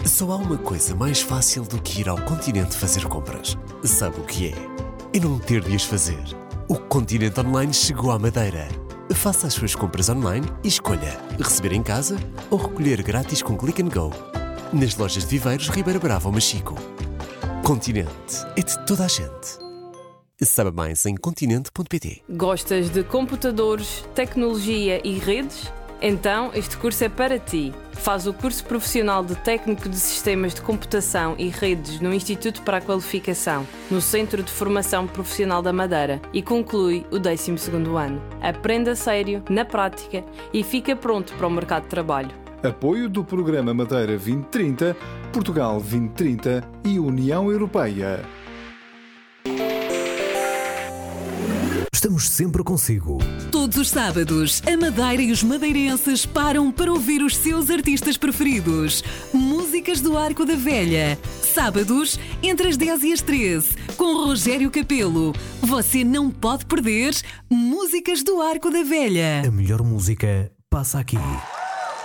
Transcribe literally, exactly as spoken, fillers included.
Só há uma coisa mais fácil do que ir ao Continente fazer compras. Sabe o que é? É não ter de as fazer. O Continente Online chegou à Madeira. Faça as suas compras online e escolha receber em casa ou recolher grátis com Click and Go. Nas lojas de Viveiros, Ribeira Brava ou Machico. Continente é de toda a gente. Saiba mais em continente ponto pt. Gostas de computadores, tecnologia e redes? Então este curso é para ti. Faz o curso profissional de Técnico de Sistemas de Computação e Redes no Instituto para a Qualificação, no Centro de Formação Profissional da Madeira, e conclui o décimo segundo ano. Aprenda a sério, na prática, e fica pronto para o mercado de trabalho. Apoio do Programa Madeira vinte trinta, Portugal vinte trinta e União Europeia. Estamos sempre consigo. Todos os sábados, a Madeira e os madeirenses param para ouvir os seus artistas preferidos. Músicas do Arco da Velha. Sábados, entre as dez e as treze, com Rogério Capelo. Você não pode perder Músicas do Arco da Velha. A melhor música passa aqui.